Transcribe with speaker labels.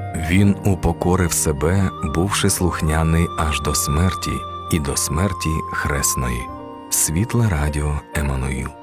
Speaker 1: Він упокорив себе, бувши слухняний аж до смерті, і до смерті хресної. Світле радіо Еммануїл.